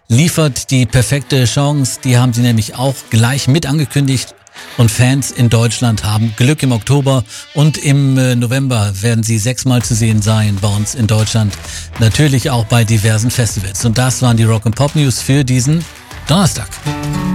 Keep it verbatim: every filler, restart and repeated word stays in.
liefert die perfekte Chance. Die haben sie nämlich auch gleich mit angekündigt. Und Fans in Deutschland haben Glück im Oktober und im November werden sie sechsmal zu sehen sein bei uns in Deutschland. Natürlich auch bei diversen Festivals. Und das waren die Rock and Pop News für diesen Donnerstag.